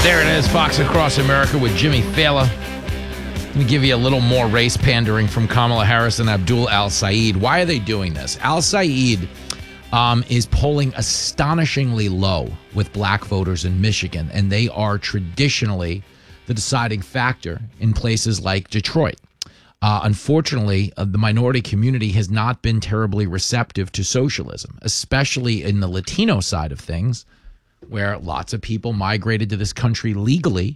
There it is, Fox Across America with Jimmy Fallon. Let me give you a little more race pandering from Kamala Harris and Abdul Al-Sayed. Why are they doing this? Al-Sayed is polling astonishingly low with black voters in Michigan, and they are traditionally the deciding factor in places like Detroit. Unfortunately, the minority community has not been terribly receptive to socialism, especially in the Latino side of things, where lots of people migrated to this country legally,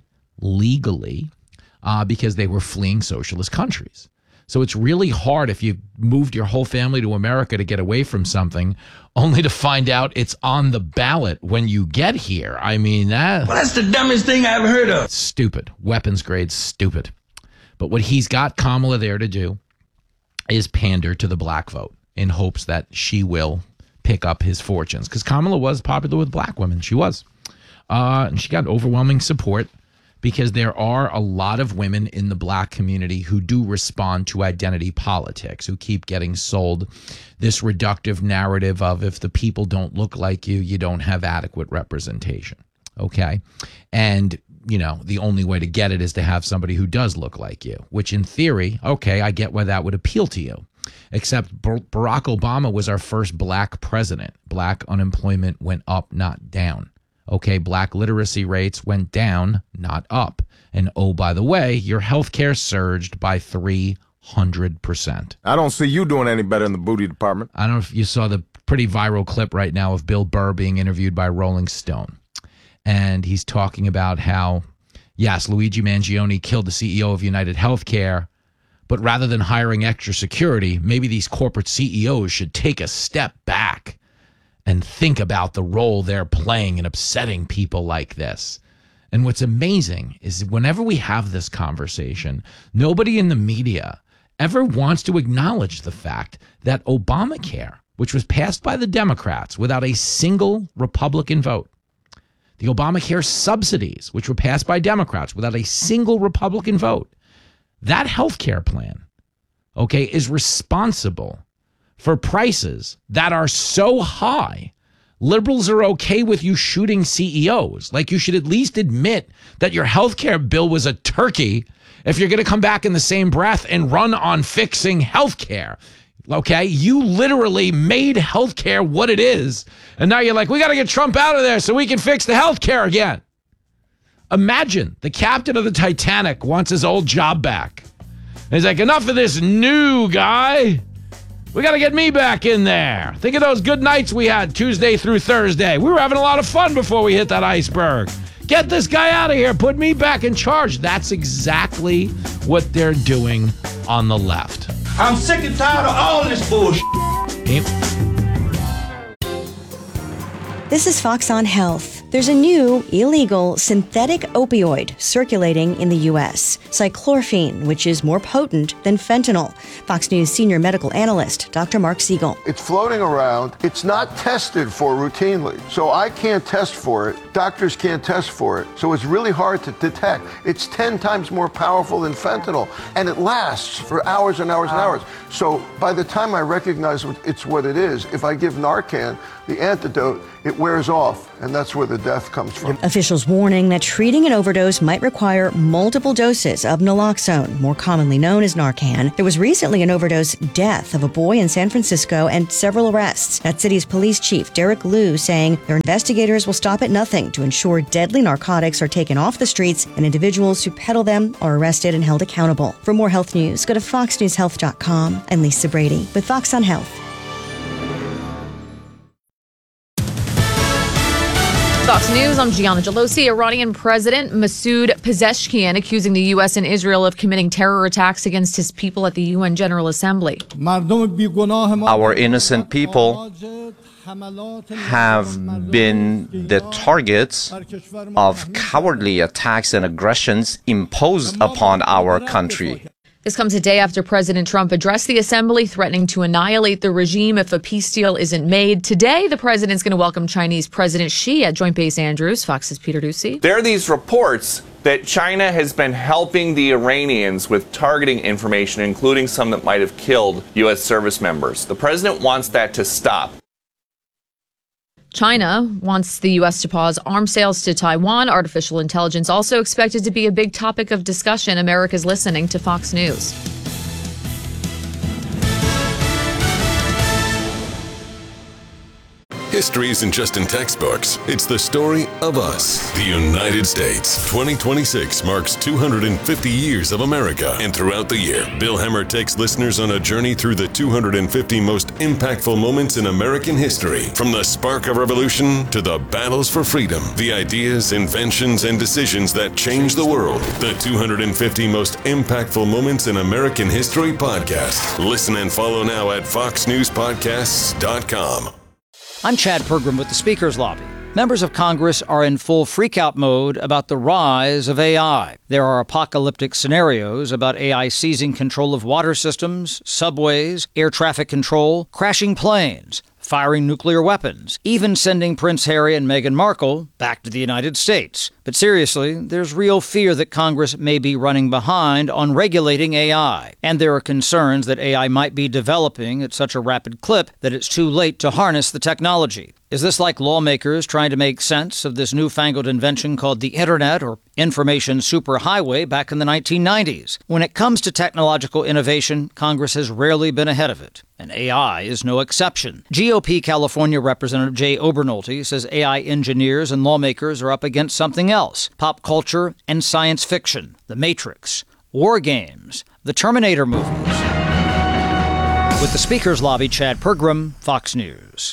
because they were fleeing socialist countries. So it's really hard if you moved your whole family to America to get away from something, only to find out it's on the ballot when you get here. I mean, that's the dumbest thing I ever heard of. Stupid. Weapons grade stupid. But what he's got Kamala there to do is pander to the black vote in hopes that she will pick up his fortunes, because Kamala was popular with black women. She was. And she got overwhelming support because there are a lot of women in the black community who do respond to identity politics, who keep getting sold this reductive narrative of if the people don't look like you, you don't have adequate representation. Okay. And, you know, the only way to get it is to have somebody who does look like you, which in theory, okay, I get why that would appeal to you. Except Barack Obama was our first black president. Black unemployment went up, not down. Okay, black literacy rates went down, not up. And oh, by the way, your health care surged by 300%. I don't see you doing any better in the booty department. I don't know if you saw the pretty viral clip right now of Bill Burr being interviewed by Rolling Stone. And he's talking about how, yes, Luigi Mangione killed the CEO of United Healthcare, but rather than hiring extra security, maybe these corporate CEOs should take a step back and think about the role they're playing in upsetting people like this. And what's amazing is whenever we have this conversation, nobody in the media ever wants to acknowledge the fact that Obamacare, which was passed by the Democrats without a single Republican vote, the Obamacare subsidies, which were passed by Democrats without a single Republican vote, that healthcare plan, okay, is responsible for prices that are so high, liberals are okay with you shooting CEOs. Like, you should at least admit that your healthcare bill was a turkey if you're going to come back in the same breath and run on fixing healthcare. Okay, you literally made healthcare what it is, and now you're like, we got to get Trump out of there so we can fix the healthcare again. Imagine the captain of the Titanic wants his old job back. He's like, enough of this new guy. We got to get me back in there. Think of those good nights we had Tuesday through Thursday. We were having a lot of fun before we hit that iceberg. Get this guy out of here. Put me back in charge. That's exactly what they're doing on the left. I'm sick and tired of all this bullshit. This is Fox on Health. There's a new illegal synthetic opioid circulating in the U.S., cyclorphine, which is more potent than fentanyl. Fox News senior medical analyst, Dr. Mark Siegel. It's floating around. It's not tested for routinely. So I can't test for it. Doctors can't test for it. So it's really hard to detect. It's 10 times more powerful than fentanyl, and it lasts for hours and hours and hours. So by the time I recognize it's what it is, if I give Narcan, the antidote, it wears off, and that's where the death comes from. Officials warning that treating an overdose might require multiple doses of naloxone, more commonly known as Narcan. There was recently an overdose death of a boy in San Francisco and several arrests. That city's police chief, Derek Liu, saying their investigators will stop at nothing to ensure deadly narcotics are taken off the streets and individuals who peddle them are arrested and held accountable. For more health news, go to foxnewshealth.com. I'm Lisa Brady with Fox on Health. Fox News, I'm Gianna Gelosi. Iranian President Masoud Pezeshkian accusing the U.S. and Israel of committing terror attacks against his people at the UN General Assembly. Our innocent people have been the targets of cowardly attacks and aggressions imposed upon our country. This comes a day after President Trump addressed the assembly, threatening to annihilate the regime if a peace deal isn't made. Today, the president's going to welcome Chinese President Xi at Joint Base Andrews. Fox's Peter Ducey. There are these reports that China has been helping the Iranians with targeting information, including some that might have killed U.S. service members. The president wants that to stop. China wants the U.S. to pause arms sales to Taiwan. Artificial intelligence also expected to be a big topic of discussion. America's listening to Fox News. History isn't just in textbooks. It's the story of us, the United States. 2026 marks 250 years of America. And throughout the year, Bill Hemmer takes listeners on a journey through the 250 most impactful moments in American history. From the spark of revolution to the battles for freedom, the ideas, inventions, and decisions that changed the world. The 250 most impactful moments in American history podcast. Listen and follow now at foxnewspodcasts.com. I'm Chad Pergram with the Speaker's Lobby. Members of Congress are in full freakout mode about the rise of AI. There are apocalyptic scenarios about AI seizing control of water systems, subways, air traffic control, crashing planes, firing nuclear weapons, even sending Prince Harry and Meghan Markle back to the United States. But seriously, there's real fear that Congress may be running behind on regulating AI. And there are concerns that AI might be developing at such a rapid clip that it's too late to harness the technology. Is this like lawmakers trying to make sense of this newfangled invention called the Internet or information superhighway back in the 1990s? When it comes to technological innovation, Congress has rarely been ahead of it. And AI is no exception. GOP California Representative Jay Obernolte says AI engineers and lawmakers are up against something else: pop culture and science fiction, The Matrix, war games, the Terminator movies. With the Speaker's Lobby, Chad Pergram, Fox News.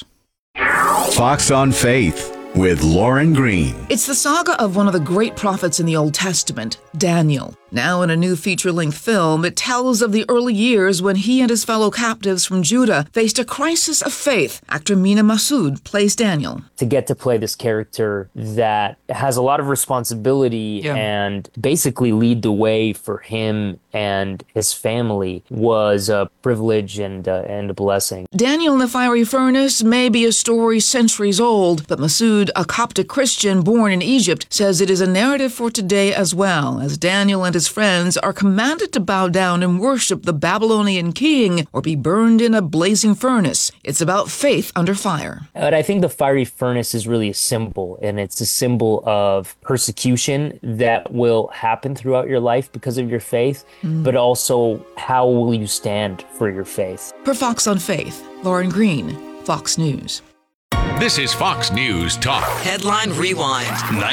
Fox on Faith with Lauren Green. It's the saga of one of the great prophets in the Old Testament, Daniel. Now in a new feature-length film, it tells of the early years when he and his fellow captives from Judah faced a crisis of faith. Actor Mina Massoud plays Daniel. To get to play this character that has a lot of responsibility and basically lead the way for him and his family was a privilege and a blessing. Daniel in the Fiery Furnace may be a story centuries old, but Massoud, a Coptic Christian born in Egypt, says it is a narrative for today as well, as Daniel and his friends are commanded to bow down and worship the Babylonian king or be burned in a blazing furnace. It's about faith under fire. But I think the fiery furnace is really a symbol, and it's a symbol of persecution that will happen throughout your life because of your faith, but also how will you stand for your faith. For Fox on Faith, Lauren Green, Fox News. This is Fox News Talk. Headline Rewind.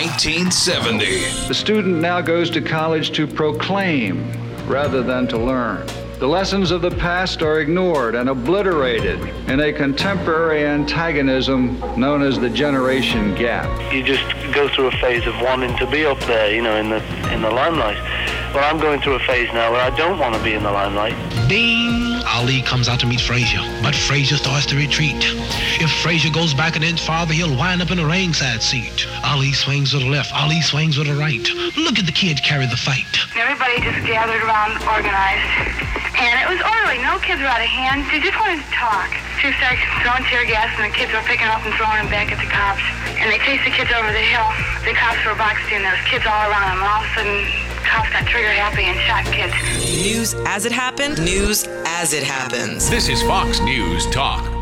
1970. The student now goes to college to proclaim rather than to learn. The lessons of the past are ignored and obliterated in a contemporary antagonism known as the generation gap. You just go through a phase of wanting to be up there, in the limelight. Well, I'm going through a phase now where I don't want to be in the limelight. Ding! Ali comes out to meet Frazier, but Frazier starts to retreat. If Frazier goes back an inch farther, he'll wind up in a ringside seat. Ali swings to the left, Ali swings to the right. Look at the kid carry the fight. Everybody just gathered around, organized, and it was orderly. No kids were out of hand. They just wanted to talk. Two started throwing tear gas, and the kids were picking up and throwing them back at the cops. And they chased the kids over the hill. The cops were boxed in. There was kids all around them. All of a sudden, cops got trigger happy and shot kids. News as it happened, news as it happens. This is Fox News Talk.